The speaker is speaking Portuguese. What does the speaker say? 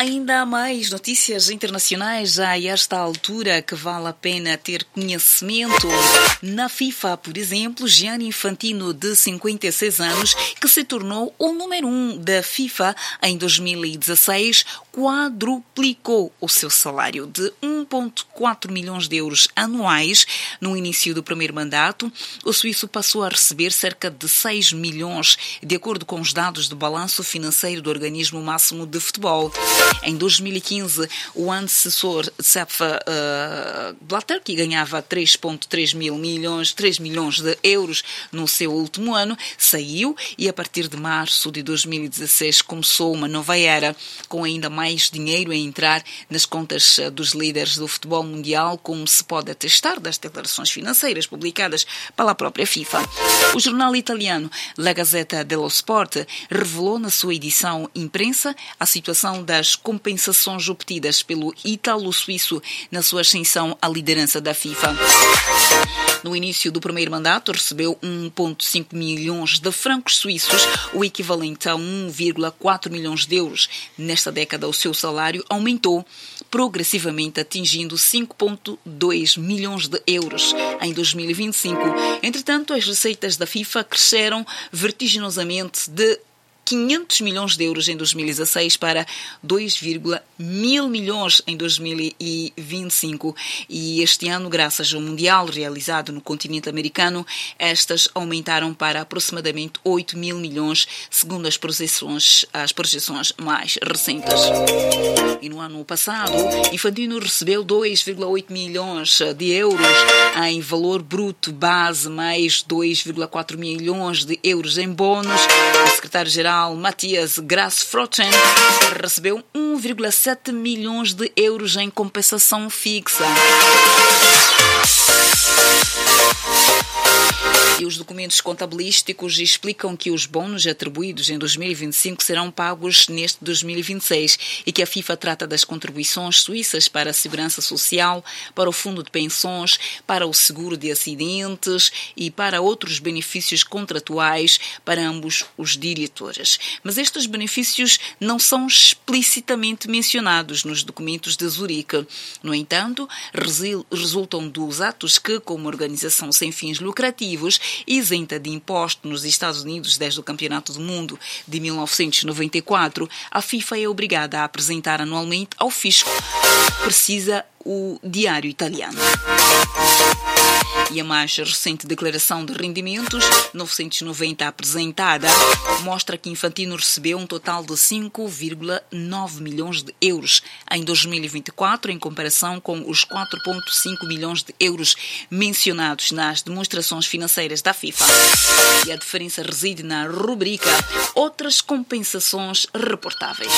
Ainda há mais notícias internacionais a esta altura que vale a pena ter conhecimento. Na FIFA, por exemplo, Gianni Infantino, de 56 anos, que se tornou o número 1 da FIFA em 2016, quadruplicou o seu salário de 1,4 milhões de euros anuais. No início do primeiro mandato, o suíço passou a receber cerca de 6 milhões, de acordo com os dados do balanço financeiro do organismo máximo de futebol. Em 2015, o antecessor Sepp Blatter, que ganhava 3,3 milhões de euros no seu último ano, saiu e a partir de março de 2016 começou uma nova era, com ainda mais dinheiro a entrar nas contas dos líderes do futebol mundial, como se pode atestar das declarações financeiras publicadas pela própria FIFA. O jornal italiano La Gazzetta dello Sport revelou na sua edição imprensa a situação das compensações obtidas pelo ítalo-suíço na sua ascensão à liderança da FIFA. No início do primeiro mandato, recebeu 1,5 milhões de francos suíços, o equivalente a 1,4 milhões de euros. Nesta década, o seu salário aumentou progressivamente, atingindo 5,2 milhões de euros em 2025. Entretanto, as receitas da FIFA cresceram vertiginosamente de 500 milhões de euros em 2016 para 2,1 milhões em 2025. E este ano, graças ao Mundial realizado no continente americano, estas aumentaram para aproximadamente 8 mil milhões, segundo as projeções mais recentes. E no ano passado, Infantino recebeu 2,8 milhões de euros em valor bruto base, mais 2,4 milhões de euros em bônus. O secretário-geral Matthias Grasfrochen recebeu 1,7 milhões de euros em compensação fixa. E os documentos contabilísticos explicam que os bônus atribuídos em 2025 serão pagos neste 2026 e que a FIFA trata das contribuições suíças para a segurança social, para o fundo de pensões, para o seguro de acidentes e para outros benefícios contratuais para ambos os diretores. Mas estes benefícios não são explicitamente mencionados nos documentos de Zurique. No entanto, resultam dos atos que, como organização sem fins lucrativos, isenta de imposto nos Estados Unidos desde o Campeonato do Mundo de 1994, a FIFA é obrigada a apresentar anualmente ao fisco, precisa o Diário Italiano. E a mais recente declaração de rendimentos, 990 apresentada, mostra que Infantino recebeu um total de 5,9 milhões de euros em 2024, em comparação com os 4,5 milhões de euros mencionados nas demonstrações financeiras da FIFA. E a diferença reside na rubrica Outras compensações reportáveis.